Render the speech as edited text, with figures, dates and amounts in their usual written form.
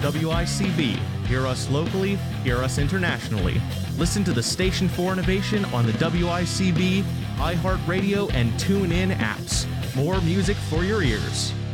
WICB. Hear us locally, hear us internationally. Listen to the Station for Innovation on the WICB, iHeartRadio, and TuneIn apps. More music for your ears.